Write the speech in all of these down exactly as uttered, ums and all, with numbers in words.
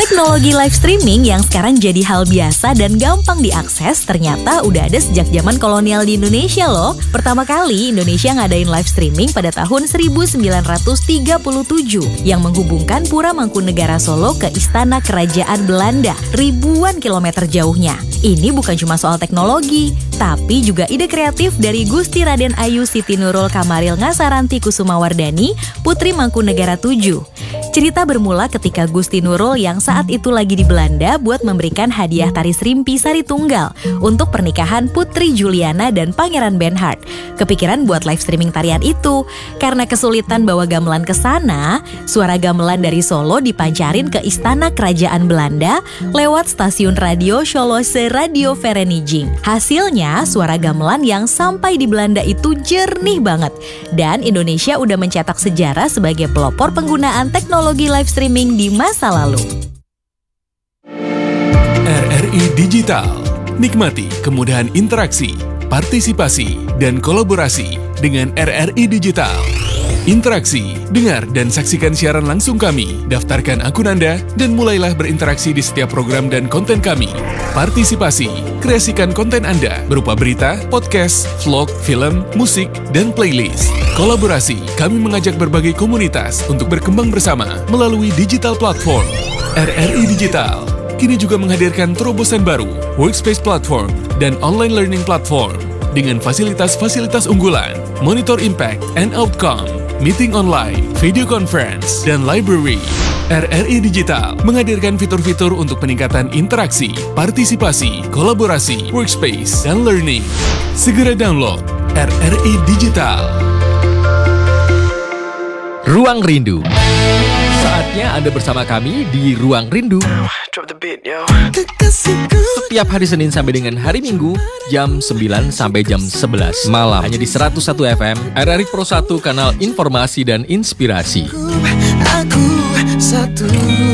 Teknologi live streaming yang sekarang jadi hal biasa dan gampang diakses ternyata udah ada sejak zaman kolonial di Indonesia loh. Pertama kali Indonesia ngadain live streaming pada tahun seribu sembilan ratus tiga puluh tujuh yang menghubungkan Pura Mangkunegara Solo ke Istana Kerajaan Belanda ribuan kilometer jauhnya. Ini bukan cuma soal teknologi, tapi juga ide kreatif dari Gusti Raden Ayu Siti Nurul Kamaril Ngasaranti Kusumawardani, Putri Mangkunegara tujuh. Cerita bermula ketika Gusti Nurul yang saat itu lagi di Belanda buat memberikan hadiah tari serimpi sari tunggal untuk pernikahan Putri Juliana dan Pangeran Bernhard. Kepikiran buat live streaming tarian itu. Karena kesulitan bawa gamelan ke sana, suara gamelan dari Solo dipancarin ke Istana Kerajaan Belanda lewat stasiun radio Schlosser Radio Vereniging. Hasilnya, suara gamelan yang sampai di Belanda itu jernih banget. Dan Indonesia udah mencetak sejarah sebagai pelopor penggunaan teknologi live streaming di masa lalu. R R I Digital. Nikmati kemudahan interaksi, partisipasi, dan kolaborasi dengan R R I Digital. Interaksi, dengar dan saksikan siaran langsung kami, daftarkan akun Anda, dan mulailah berinteraksi di setiap program dan konten kami. Partisipasi, kreasikan konten Anda berupa berita, podcast, vlog, film, musik, dan playlist. Kolaborasi, kami mengajak berbagai komunitas untuk berkembang bersama melalui digital platform. R R I Digital kini juga menghadirkan terobosan baru, workspace platform, dan online learning platform dengan fasilitas-fasilitas unggulan, monitor impact and outcome, meeting online, video conference, dan library. R R I Digital menghadirkan fitur-fitur untuk peningkatan interaksi, partisipasi, kolaborasi, workspace, dan learning. Segera download R R I Digital. Ruang Rindu. Saatnya Anda bersama kami di Ruang Rindu. Setiap hari Senin sampai dengan hari Minggu jam sembilan sampai jam sebelas malam hanya di seratus satu F M R R I Pro satu, kanal informasi dan inspirasi. Aku satu.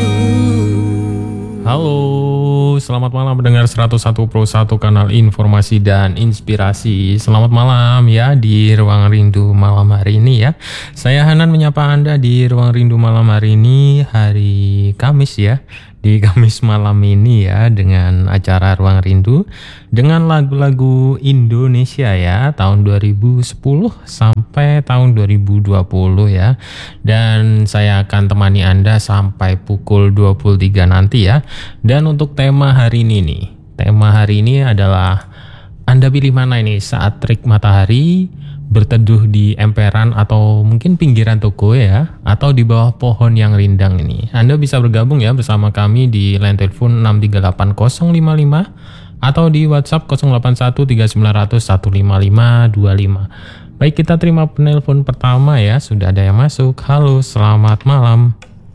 Halo, selamat malam pendengar seratus satu Pro satu, kanal informasi dan inspirasi. Selamat malam ya di Ruang Rindu malam hari ini ya. Saya Hanan menyapa Anda di Ruang Rindu malam hari ini, hari Kamis ya. Di Kamis malam ini ya, dengan acara Ruang Rindu dengan lagu-lagu Indonesia ya, tahun dua ribu sepuluh sampai tahun dua ribu dua puluh ya. Dan saya akan temani Anda sampai pukul dua puluh tiga nanti ya. Dan untuk tema hari ini nih, tema hari ini adalah Anda pilih mana ini saat terik matahari berteduh di emperan atau mungkin pinggiran toko ya, atau di bawah pohon yang rindang ini. Anda bisa bergabung ya bersama kami di line telepon enam tiga delapan nol lima lima atau di WhatsApp nol delapan satu tiga sembilan nol nol satu lima lima dua lima. Baik, kita terima penelpon pertama ya. Sudah ada yang masuk. Halo, selamat malam.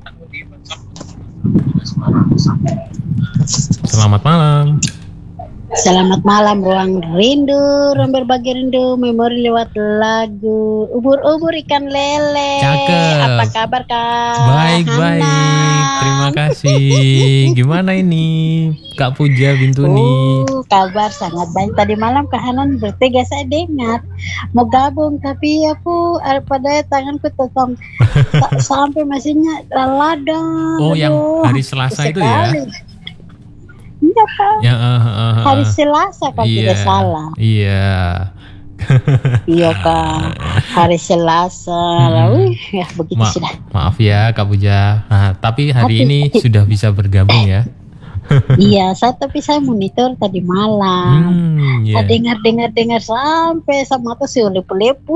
Selamat malam. Selamat malam Ruang Rindu, ruang berbagi rindu, memori lewat lagu. Ubur-ubur ikan lele. Cakep. Apa kabar Kak? Baik, Hanan? baik. Terima kasih. Gimana ini Kak Puja Bintuni? Oh, kabar sangat baik. Tadi malam Kak Hanan bertiga saya dengar mau gabung, tapi aku pada tanganku tetap tak sampai mesinnya ladang. Oh, yang Aduh, hari Selasa itu ya? Iya Kak. Ya, uh, uh, uh, hari Selasa kalau iya, tidak salah. Iya. Iya Kak, hari Selasa. Hmm. Lalu ya begitu Ma- sudah. Maaf ya Kak Puja. Nah, tapi hari Hati, ini hati. sudah bisa bergabung ya. Iya, saya tapi saya monitor tadi malam. Hmm, yeah. Saya dengar-dengar-dengar sampai sama tuh si lepu-lepu.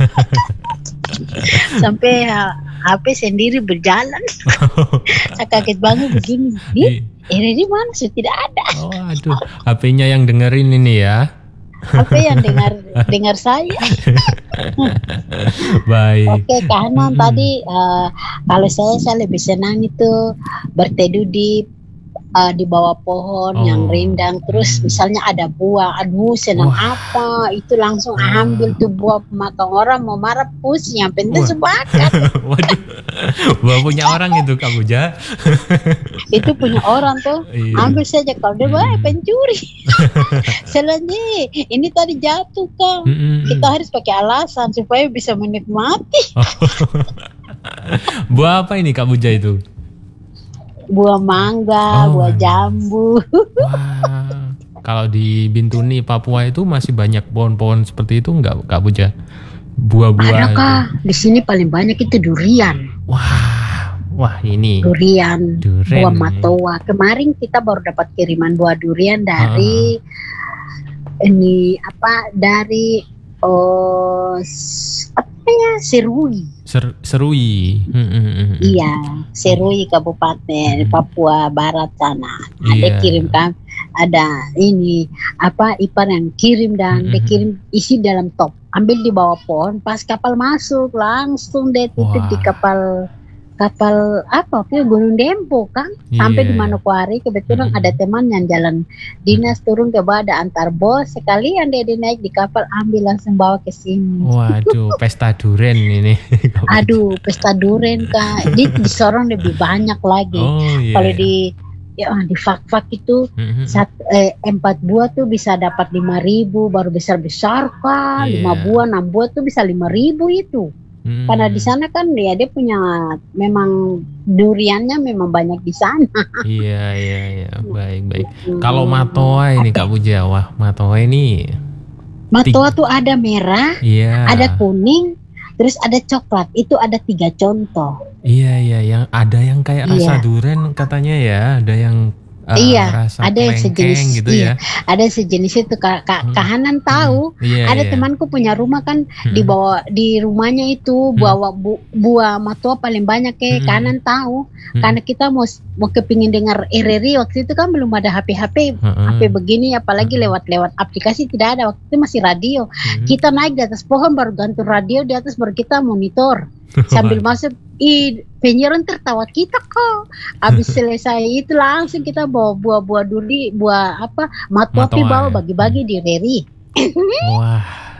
Sampai ha, H P sendiri berjalan. Saya kaget banget begini. Di, ini di mana sih tidak ada. Oh, aduh, H P-nya yang dengerin ini ya. H P yang dengar dengar saya. Baik. Oke, karena tadi uh, kalau saya saya lebih senang itu berteduh di uh, di bawah pohon Oh. yang rindang, terus Hmm. misalnya ada buah, aduh senang Wah. apa itu langsung Wah. ambil tuh buah pemakan orang mau marah pusing, yang penting Wah. sepakat. Waduh, Wah, punya orang itu Kak Puja. Itu punya orang tuh, Iya. ambil saja kalau dia Hmm. baik pencuri. Selanjutnya ini tadi jatuh Kak, Mm-mm. kita harus pakai alasan supaya bisa menikmati. Buah apa ini Kak Puja itu? buah mangga, Oh, buah mangga. jambu. Wah, kalau di Bintuni Papua itu masih banyak pohon-pohon seperti itu nggak Kak Puja? Buah-buah Ada itu. Kak, di sini paling banyak itu durian. Wah, wah ini Durian, Durian buah nih. matoa. Kemarin kita baru dapat kiriman buah durian dari ini apa dari oh s- apa ya Serui. ser- serui. Hmm, hmm, hmm, hmm. Iya, Serui Kabupaten Hmm. Papua Barat sana. Ada Iya. kirim kan, ada ini apa ipar yang kirim dan Hmm, dia hmm, kirim isi dalam top. Ambil di bawah pohon, pas kapal masuk langsung dia titip Wah. di kapal kapal apa ke Gunung Dempo kan, sampai Iya. di Manokwari. Kebetulan Hmm. ada teman yang jalan dinas turun ke bawah, ada antar bos, sekalian dia, dia naik di kapal, ambil langsung bawa ke sini. Waduh, pesta duren ini. Kak Puja. Aduh, pesta duren Kak. Di, di Sorong lebih banyak lagi. Oh iya. Kalau iya. di ya di fak-fak itu Hmm, hmm, sat, eh, empat buah tuh bisa dapat lima ribu, baru besar-besar Kak. Iya. Lima buah, enam buah tuh bisa lima ribu itu. hmm. Karena di sana kan ya dia punya memang duriannya memang banyak di sana. Iya, iya, iya. Baik, baik. Hmm. Kalau matoa ini Kak Puja, wah matoa ini. Matoa tuh ada merah, Iya. ada kuning, terus ada coklat. Itu ada tiga contoh. Iya, iya, yang ada yang kayak rasa Iya. duren katanya ya, ada yang eh, Iya, rasa ada yang kelengkeng sejenis, gitu iya. ya. Ada sejenis itu Kak, Kak Hmm. Kahanan tahu. Hmm, Iya, Ada iya. temanku punya rumah kan Hmm. di bawah di rumahnya itu bawa bu, buah matoa paling banyak ke Hmm. Kanan tahu. Hmm. Karena kita mau mau kepingin dengar R R I waktu itu kan belum ada H P H P Heeh. H P begini, apalagi lewat-lewat aplikasi tidak ada, waktu itu masih radio. Hmm. Kita naik di atas pohon baru gantung radio di atas, baru kita monitor sambil masuk. Ih, penyiaran tertawa kita kok. Habis selesai itu langsung kita bawa buah-buah duri, buah apa matoa, Matoa, bawa ya. bagi-bagi di R R I. Wah,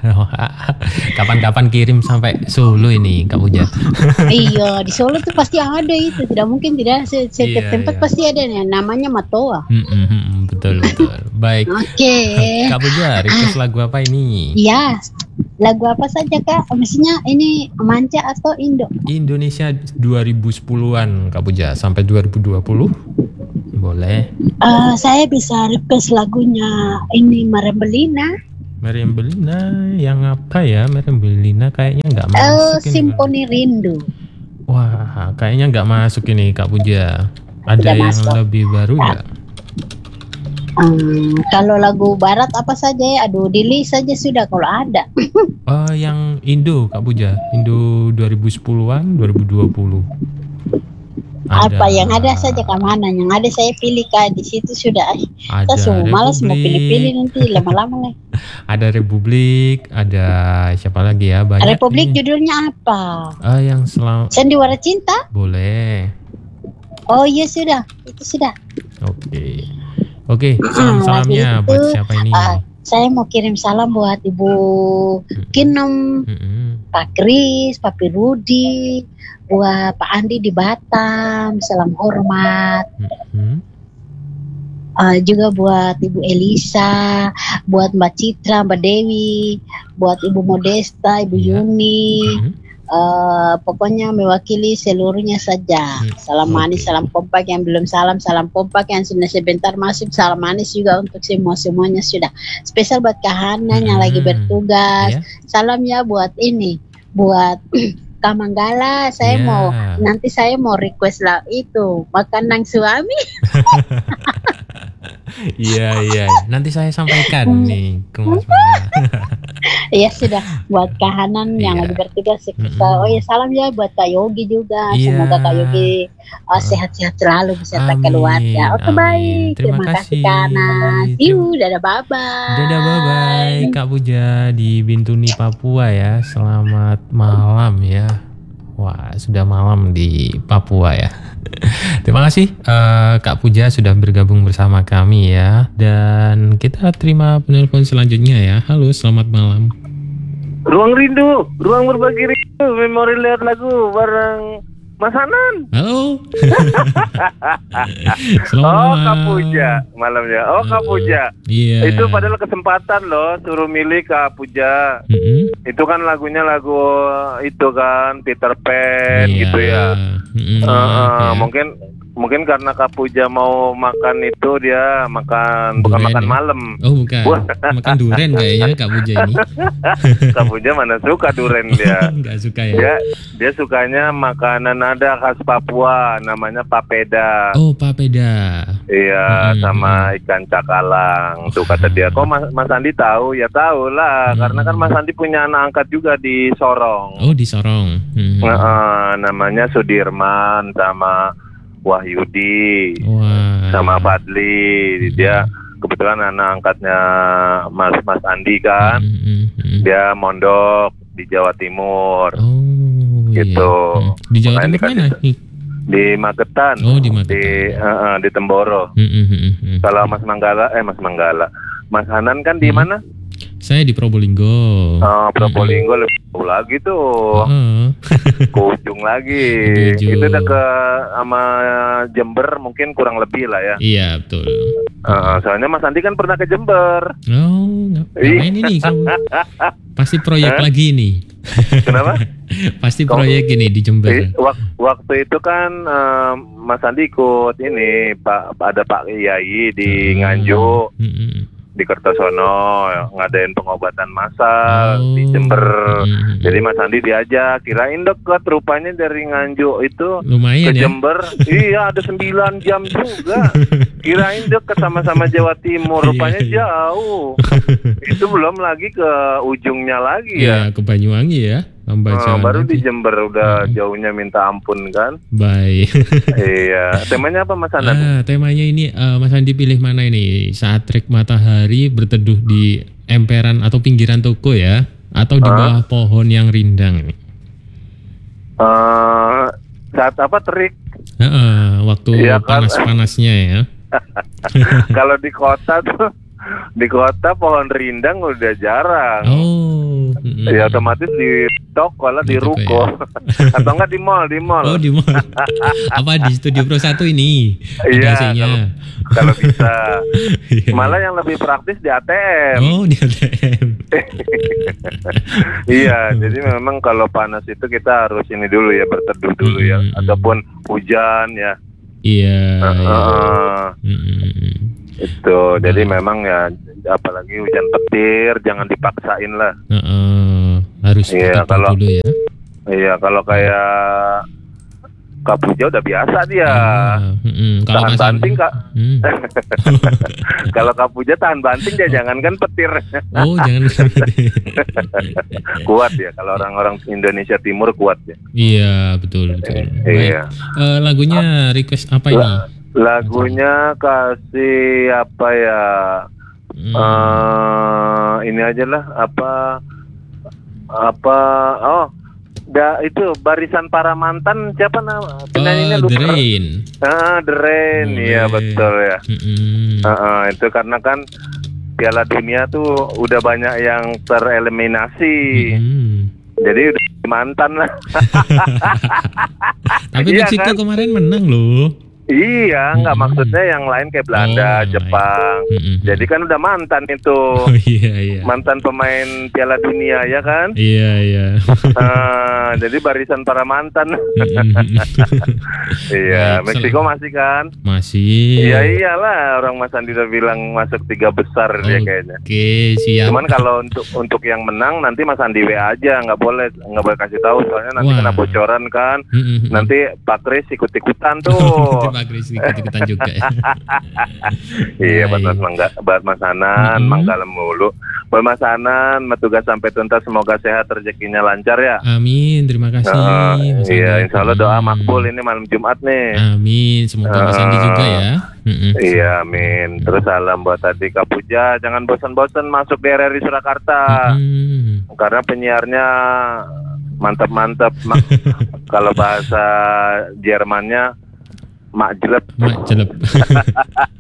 kapan-kapan kirim sampai Solo ini Kak Puja. Iya, di Solo tuh pasti ada itu, tidak mungkin tidak. Se- Setiap Iya, tempat iya. pasti ada yang namanya matoa. Hmm, hmm, hmm, betul, betul. Baik. Oke. Kak Puja, request lagu apa ini? Ya, lagu apa saja Kak? Maksudnya ini manca atau Indo? Indonesia dua ribu sepuluhan Kak Puja sampai dua ribu dua puluh. Boleh. Eh, saya bisa request lagunya ini Marembelina, Meriam Belina yang apa ya? Meriam Belina kayaknya nggak eh masuk ini. Simponi Rindu. Wah, kayaknya nggak masuk ini Kak Puja. Ada Tidak yang masuk. lebih baru nggak? Hmm, kalau lagu barat apa saja ya? Aduh, di list saja sudah kalau ada. Oh, yang Indo Kak Puja. Indo dua ribu sepuluhan, dua ribu dua puluh. Apa yang ada saja Kak, mana yang ada saya pilih Kak, di situ sudah. Ada Saya semua malas mau Republik, pilih-pilih nanti lama-lama lah. ada Republik, ada siapa lagi ya? Banyak Republik nih. judulnya apa? Ah, yang selam Sandiwara Cinta? boleh. Oh iya sudah, itu sudah. Oke. Oke, Ah, salam-salamnya lagu itu, buat siapa ini? ah, saya mau kirim salam buat Ibu Kinem, Mm-mm. Pak Kris, Papi Rudi, buat Pak Andi di Batam, salam hormat. Mm-mm. Uh, juga buat Ibu Elisa, buat Mbak Citra, Mbak Dewi, buat Ibu Modesta, Ibu Iya. Yuni, Mm-mm. uh, pokoknya mewakili seluruhnya saja. Hmm, Salam manis, oke. salam kompak yang belum salam, salam kompak yang sudah sebentar masuk, salam manis juga untuk semua semuanya sudah. Spesial buat Kahana yang lagi Mm-mm. bertugas. Iya. Salam ya buat ini, buat Kamanggala. Saya Iya. mau nanti saya mau request lah itu makanan suami. Iya, iya. Nanti saya sampaikan Hmm. nih ke Mas Mala. Iya sudah buat Kahanan yang Iya. lagi bertugas. Mm-mm. Oh ya salam ya buat Kak Yogi juga. Iya. Semoga Kak Yogi uh, sehat-sehat selalu beserta Amin, keluarga. Oke amin. baik. Terima Terima, kasih kasih. Kahanan. Terima- See you. Dadah bye bye. Dadah, bye-bye Kak Puja di Bintuni Papua ya. Selamat malam ya. Wah, sudah malam di Papua ya. Terima kasih eh, Kak Puja sudah bergabung bersama kami ya. Dan kita terima penelpon selanjutnya ya. Halo, selamat malam. Ruang rindu, ruang berbagi rindu, memori lihat lagu bareng Mas Hanan. Halo. Selamat Oh, malam. Kak Puja malamnya. Oh, Kak Puja. Iya. Itu padahal kesempatan loh, suruh milih Kak Puja. Mm-mm. Itu kan lagunya lagu itu kan Peter Pan Iya. gitu ya. Mm-mm, Eh, eh, ya. Mungkin mungkin karena Kak Puja mau makan itu dia makan bukan Duren makan ya? malam. Oh bukan, Wah. makan duren kayaknya Kak Puja ini. Kak Puja mana suka duren dia. Nggak suka ya? Dia dia sukanya makanan ada khas Papua namanya papeda. Oh papeda. Iya, Mm-mm. sama ikan cakalang. Tuh kata dia, kok Mas, Mas Andi tahu? Ya tahu lah, Mm. karena kan Mas Andi punya anak angkat juga di Sorong. Oh di Sorong. Hmm. Nah, eh, namanya Sudirman sama Wahyudi Wah. sama Fadli. Dia kebetulan anak angkatnya Mas Mas Andi kan. Hmm, hmm, hmm. Dia mondok di Jawa Timur. Oh iya. Gitu. Hmm. Di Jawa Makanya Timur dikasih- mana? Ih. Di Magetan. Oh di Magetan. Di eh, eh, di Temboro. Hmm, hmm, hmm, hmm. Kalau Mas Manggala, eh Mas Manggala, Mas Hanan kan di Hmm. mana? Saya di Probolinggo. Oh, Probolinggo lebih jauh lagi tuh, Oh. ke ujung lagi. Ke ujung. Itu udah ke sama Jember mungkin kurang lebih lah ya. Iya betul. Uh, soalnya Mas Andi kan pernah ke Jember. Oh ngap- Ih. ngapain ini kamu? Pasti proyek Hah? lagi nih. Kenapa? Pasti Kau- proyek ini di Jember. Eh, wak- waktu itu kan eh, Mas Andi ikut ini Pak, ada Pak Yai di Hmm. Nganjuk. Hmm, hmm. Di Kertosono ngadain pengobatan massal Oh. di Jember. Hmm. Jadi Mas Andi diajak, kirain deket, rupanya dari Nganjuk itu Lumayan ke ya. Jember. Iya, ada sembilan jam juga. Kirain deket sama-sama Jawa Timur, rupanya Iya, iya. jauh. Itu belum lagi ke ujungnya lagi Iya ya. ke Banyuwangi ya. Tambah Nah, jalan baru lagi. di Jember udah Hmm. jauhnya minta ampun kan. Baik. Iya, temanya apa Mas Hanan? Ah, temanya ini eh, Mas Andi pilih mana ini? Saat terik matahari berteduh di emperan atau pinggiran toko ya, atau di Ah. bawah pohon yang rindang ini? Eh, saat apa terik? Heeh, waktu Iya, kan. panas-panasnya ya. Kalau di kota tuh, di kota pohon rindang udah jarang. Oh. mm-mm. Ya otomatis di toko lah, Di di toko, ruko. Atau enggak di mall, di mall. Oh di mall. Apa di Studio Pro satu ini? Iya, Ada A C-nya. Kalau bisa. Iya. Malah yang lebih praktis di A T M. Oh di A T M. Iya, jadi memang kalau panas itu kita harus ini dulu ya, berteduh dulu ya. Mm-mm. Ataupun hujan ya. Iya. Uh, iya. uh, Mm-mm. itu. Jadi memang ya, apalagi hujan petir, jangan dipaksain lah. Heeh, harus Iya, berteduh kalau- dulu ya. Iya, kalau kayak Kak Puja udah biasa dia. Ah, mm-mm. Kalau Tahan Mas Andi- banting, Kak. Hmm. Kalau Kak Puja tahan banting dia, jangankan petir. Oh jangan. Kuat ya, kalau orang-orang Indonesia Timur kuat ya. Iya betul betul. Baik. Iya. Eh, lagunya request apa ini? Lagunya kasih apa ya? Hmm. eh ini aja lah, apa apa oh da, itu barisan para mantan, siapa nama penyanyinya, Oh, The lupa. Rain. Ah, The Rain, Boleh. iya betul ya. Mm-mm. Ah, ah, itu karena kan Piala Dunia tuh udah banyak yang tereliminasi, Mm-mm. jadi udah mantan lah. Tapi Iya, Meksiko kan? kemarin menang loh. Iya, nggak Mm-mm. maksudnya yang lain kayak Oh, Belanda, yang Jepang. lain. Mm-mm. Jadi kan udah mantan itu, Oh iya iya. mantan pemain Piala Dunia ya kan. Iya iya. Ah, jadi barisan para mantan. Mm-mm. Iya, Baik, Meksiko masih kan? Masih. Iya iyalah, orang Mas Andi udah bilang masuk tiga besar dia kayaknya. Oke siap. Cuman kalau untuk untuk yang menang nanti Mas Andi W A aja, nggak boleh nggak boleh kasih tahu soalnya nanti Wah. kena bocoran kan. Mm-mm. Nanti Pak Kris ikut-ikutan Nanti tuh. Pak Kris ikut-ikutan juga ya. Iya, buat Mas Baik. Mangga, buat Mas Hanan, Mm-mm. Manggala mulu. Buat Mas Hanan, tugas sampai tuntas, semoga sehat, rezekinya lancar ya. Amin, terima kasih. Heeh, Mas iya, Andi. insya Allah doa Hmm. makbul ini malam Jumat nih. Amin, semoga Mas Andi juga ya. Mm-mm. Iya, amin. Terus salam buat tadi Kak Puja, jangan bosan-bosan masuk di R R I Surakarta. Mm-mm. Karena penyiarnya mantap-mantap. Ma- Kalau bahasa Jermannya makjelep. Mak jelep.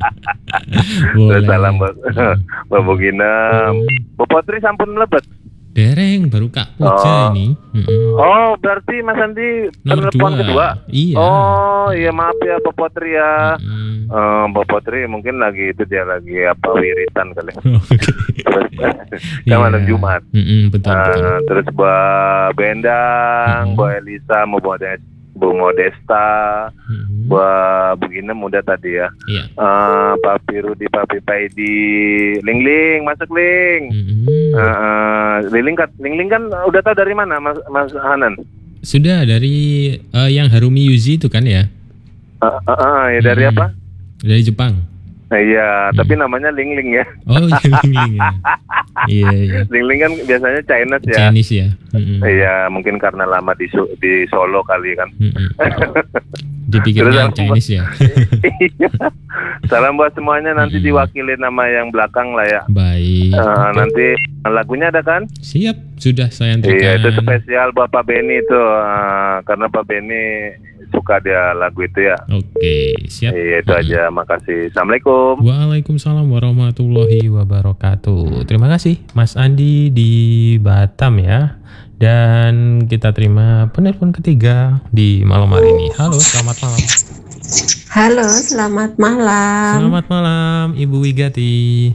Terus salam buat Mbak Bugina. Bu Potri sampun melebet. Dereng, baru Kak Puja Oh. ini. Mm-mm. Oh, berarti Mas Andi Nomor telepon dua. kedua. Iya. Oh, iya maaf ya Pak Potri ya. Mm-mm. Eh, Pak Potri mungkin lagi itu dia lagi apa wiritan kali. Oke. Terus kan malam Iya. Jumat. Mm-mm, betul betul. Eh, terus buat Bendang, Mm-mm. Bu Elisa, mau buat Bu Modesta, Mm-mm. buat Bu Ginem udah tadi ya. Iya. Eh, Papi Rudi, Papi Paidi, Ling Ling, masuk Ling. Mm-mm. Eh, eh, Liling kan, Ling Ling kan udah tahu dari mana Mas Mas Hanan? Sudah dari eh, yang Harumi Yuzi itu kan ya? Eh, eh, eh, ya dari Mm-mm. apa? Dari Jepang. Nah, iya, tapi namanya Ling Ling ya. Oh, iya, Ling Ling ya. Iya, iya. Ling Ling kan biasanya Chinese ya. Chinese ya. Mm-mm. Iya, mungkin karena lama di Su- di Solo kali kan. Mm-mm. Dipikirnya Terus, Chinese ya. Iya. Salam buat semuanya, nanti Mm-mm. diwakili nama yang belakang lah ya. Baik. Eh, nanti lagunya ada kan? Siap, sudah saya Iya, antarkan. itu spesial buat Pak Benny itu, eh, karena Pak Benny suka dia lagu itu ya. Oke, siap. Iya, itu Mm-mm. aja. Makasih. Assalamualaikum. Waalaikumsalam warahmatullahi wabarakatuh. Terima kasih Mas Andi di Batam ya. Dan kita terima penelpon ketiga di malam hari ini. Halo, selamat malam. Halo, selamat malam. Selamat malam Ibu Wigati.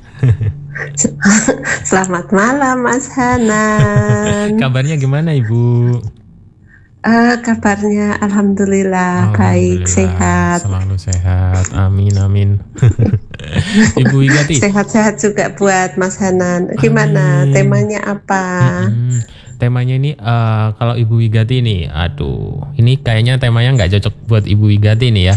Selamat malam, Mas Hanan. Kabarnya gimana Ibu? Eh, kabarnya alhamdulillah baik, Alhamdulillah, sehat. Selalu sehat. Amin amin. Ibu Wigati. Sehat-sehat juga buat Mas Hanan. Gimana? Amin. Temanya apa? Mm-mm. Temanya ini eh, kalau Ibu Wigati nih, aduh, ini kayaknya temanya nggak cocok buat Ibu Wigati nih ya.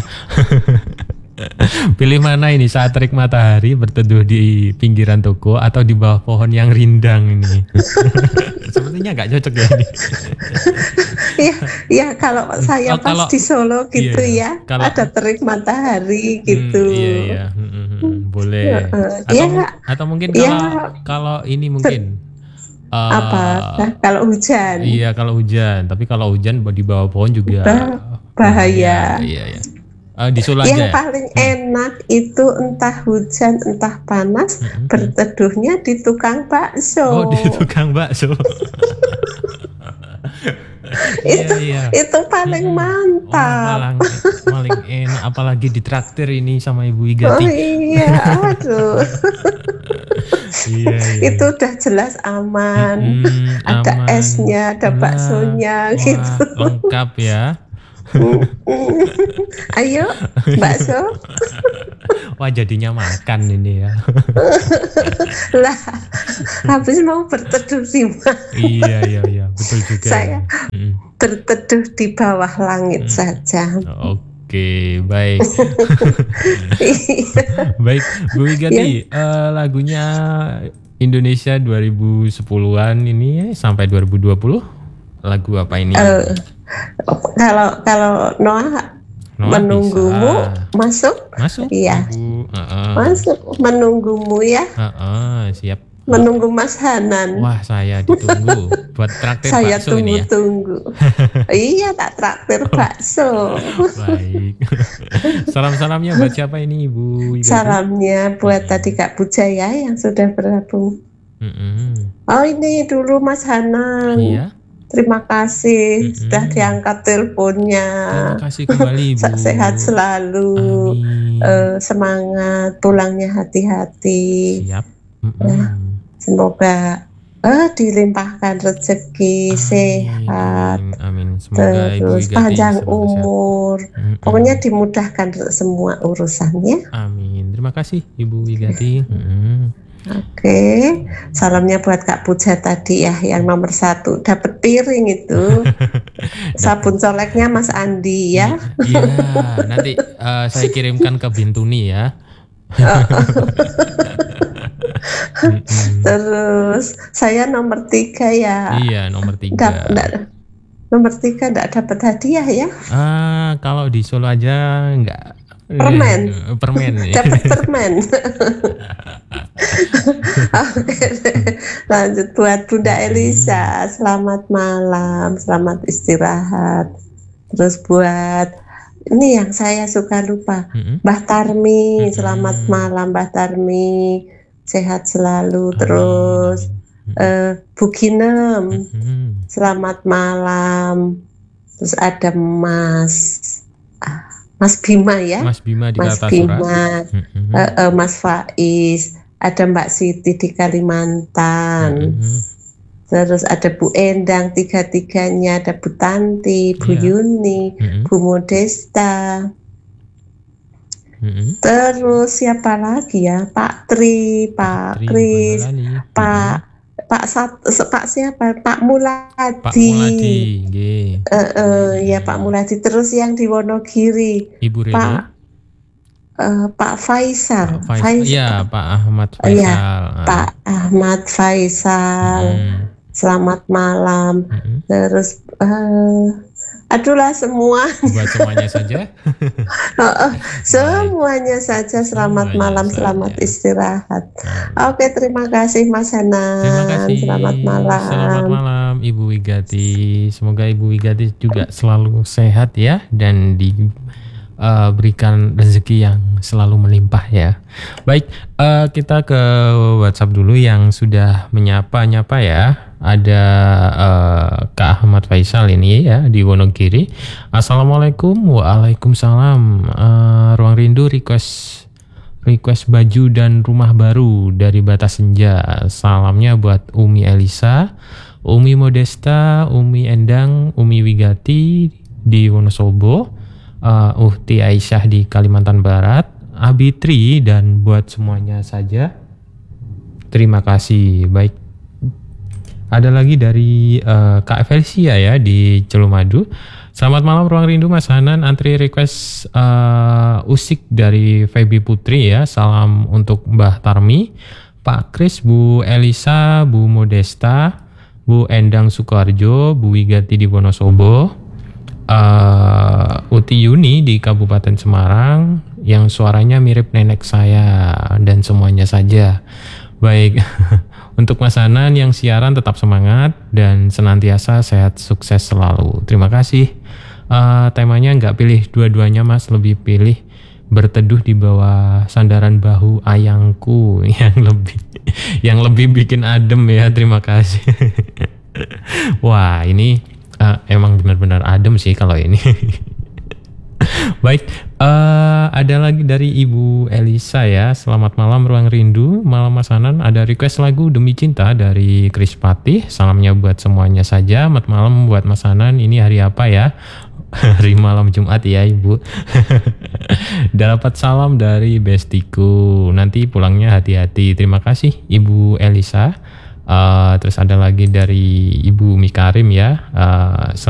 Pilih mana ini, saat terik matahari berteduh di pinggiran toko atau di bawah pohon yang rindang ini? Sepertinya nggak cocok ya ini. Ya, ya kalau saya Oh, pas kalau- di Solo gitu iya, ya, kalau- ada terik matahari gitu. Hmm, iya iya, Hmm, hmm, hmm. boleh. Heeh. Atau, Iya. mu- atau mungkin Iya. kalau kalau ini mungkin eh, Apa? Nah, kalau hujan Iya kalau hujan, tapi kalau hujan di bawah pohon juga Bah- bahaya. Iya iya. Eh, di Solo yang aja ya? paling enak itu entah hujan entah panas, Mm-mm. berteduhnya di tukang bakso. Oh di tukang bakso. Itu iya, iya. itu paling Mm-mm. mantap. Oh, paling, paling enak, apalagi ditraktir ini sama Ibu Oh Wigati. iya, aduh. Iya, iya. Itu udah jelas aman. Mm-mm, Ada aman. esnya, ada Nah, baksonya wah, gitu. lengkap ya. Ayo, bakso. Wah jadinya makan ini ya. Lah, habis mau berteduh di mana? Iya iya iya betul juga. Saya Mm. berteduh di bawah langit Hmm. saja. Oke baik. Baik Bu Wigati, eh, lagunya Indonesia dua ribu sepuluhan ini sampai dua ribu dua puluh lagu apa ini? Eh, kalau kalau Noah Noah menunggumu bisa. masuk, Masuk Iya. Ibu. Heeh. masuk menunggumu ya, Heeh, siap. menunggu Mas Hanan. Wah saya ditunggu buat traktir Saya bakso ini ya. tunggu-tunggu. Iya, tak traktir bakso. Baik. Salam-salamnya buat siapa ini Ibu Wigati? Salamnya buat tadi Kak Puja ya yang sudah bergabung. Mm-mm. Oh ini dulu Mas Hanan. Iya. Terima kasih Mm-mm. sudah diangkat teleponnya. Terima kasih kembali Ibu. Se- Sehat selalu. Amin. Eh, semangat, pulangnya hati-hati. Siap. Mm-mm. Semoga eh, dilimpahkan rezeki, Amin, sehat, Amin. Semoga Ibu terus Wigati panjang selalu sehat. umur. Mm-mm. Pokoknya dimudahkan semua urusannya. Amin. Terima kasih Ibu Wigati. Mm-mm. Oke, salamnya buat Kak Puja tadi ya, yang nomor satu dapat piring itu. Sabun coleknya Mas Andi ya. Iya, nanti eh, saya kirimkan ke Bintuni ya. Mm-mm. Terus saya nomor tiga ya. Iya, nomor tiga. Dap- nggak- nomor tiga enggak dapat hadiah ya. Ah, kalau di Solo aja enggak. Permen. Eh, Permen. Dapat permen. Oke, lanjut buat Bunda Elisa. Selamat malam, selamat istirahat. Terus buat ini yang saya suka lupa, Mm-mm. Mbah Tarmi. Mm-mm. Selamat malam Mbah Tarmi. Sehat selalu. Amin. Terus uh, Bu Ginem, Mm-mm. selamat malam. Terus ada Mas ah, Mas Bima ya, Mas Bima di Mas Kartasura. Bima, Mm-mm. uh, uh, Mas Faiz, ada Mbak Siti di Kalimantan. Mm-mm. Terus ada Bu Endang, tiga-tiganya, ada Bu Tanti, Bu Iya. Yuni, Mm-mm. Bu Modesta. Mm-mm. Terus siapa lagi ya? Pak Tri, Pak Tri Kris, Boyolali. Pak Pak Sat, Pak siapa? Pak Muladi. Pak Muladi, nggih. Eh, eh, ya Pak Muladi. Terus yang di Wonogiri, Ibu Rere. Pak eh, Pak Faisal. Pak Faisal. Fais- Iya, Pak Ahmad Oh, iya, Faisal. Ah. Pak Ahmad Faisal. Mm. Selamat malam. Mm-mm. Terus eh adulah semua. Buat semuanya saja. Oh, oh, semuanya saja selamat Semuanya malam, saja. selamat istirahat. Nah, Oke, terima kasih Mas Hanan. terima kasih. Selamat malam. Selamat malam Ibu Wigati. Semoga Ibu Wigati juga selalu sehat ya dan diberikan rezeki yang selalu melimpah ya. Baik, eh, kita ke WhatsApp dulu yang sudah menyapa-nyapa ya. Ada eh, Kak Ahmad Faisal ini ya di Wonogiri. Assalamualaikum. Waalaikumsalam. Eh, Ruang Rindu request request baju dan rumah baru dari Batas Senja. Salamnya buat Umi Elisa, Umi Modesta, Umi Endang, Umi Wigati di Wonosobo, uh, Uhti Aisyah di Kalimantan Barat, Abitri, dan buat semuanya saja. Terima kasih. Baik. Ada lagi dari uh, Kak Felicia ya di Celumadu. Selamat malam Ruang Rindu Mas Hanan, antri request uh, usik dari Feby Putri ya. Salam untuk Mbah Tarmi, Pak Kris, Bu Elisa, Bu Modesta, Bu Endang Sukoharjo, Bu Wigati di Wonosobo, uh, Uti Yuni di Kabupaten Semarang yang suaranya mirip nenek saya, dan semuanya saja. Baik. Untuk Mas Hanan yang siaran tetap semangat dan senantiasa sehat sukses selalu. Terima kasih. Uh, temanya nggak pilih dua-duanya Mas, lebih pilih berteduh di bawah sandaran bahu ayangku yang lebih yang lebih bikin adem ya. Terima kasih. Wah ini uh, emang benar-benar adem sih kalau ini. Baik, uh, ada lagi dari Ibu Elisa ya. Selamat malam Ruang Rindu, malam Mas Hanan. Ada request lagu Demi Cinta dari Kris Patih. Salamnya buat semuanya saja. Selamat malam buat Mas Hanan. Ini hari apa ya? Hari malam Jumat ya Ibu. Dapat salam dari bestiku. Nanti pulangnya hati-hati. Terima kasih Ibu Elisa. Uh, terus ada lagi dari Ibu Mikarim ya. Uh,